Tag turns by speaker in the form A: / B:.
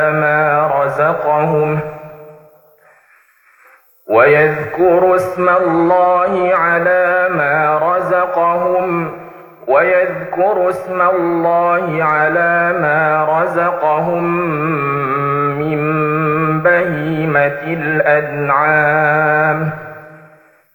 A: ما رزقهم ويذكروا اسم الله على ما رزقهم من بهيمة الأنعام